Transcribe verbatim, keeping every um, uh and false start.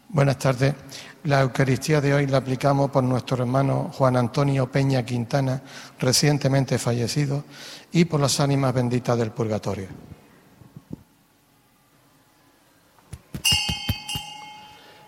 Buenas tardes. La Eucaristía de hoy la aplicamos por nuestro hermano Juan Antonio Peña Quintana, recientemente fallecido, y por las ánimas benditas del purgatorio.